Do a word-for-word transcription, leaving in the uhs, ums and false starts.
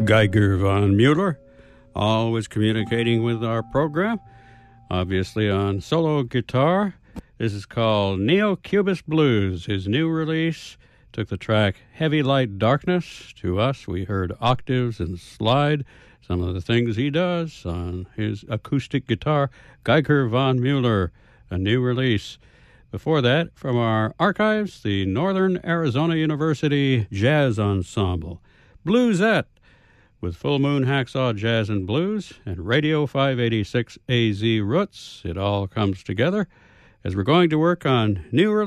Geiger von Mueller, always communicating with our program, obviously on solo guitar. This is called Neo-Cubist Blues. His new release took the track Heavy Light Darkness. To us, we heard octaves and slide, some of the things he does on his acoustic guitar. Geiger von Mueller, a new release. Before that, from our archives, the Northern Arizona University Jazz Ensemble, Bluesette, with Full Moon Hacksaw Jazz and Blues and Radio five eighty-six A Z Roots. It all comes together as we're going to work on new releases.